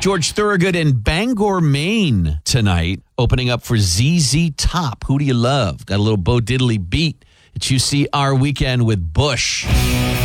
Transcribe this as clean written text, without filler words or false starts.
George Thorogood in Bangor, Maine tonight, opening up for ZZ Top. Who do you love? Got a little Bo Diddley beat. It's UCR Weekend with Bush.